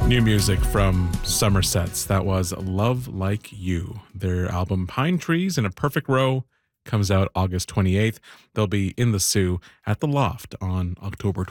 New music from Somersets. That was Love Like You. Their album Pine Trees in a Perfect Row comes out August 28th. They'll be in the Sioux at the Loft on October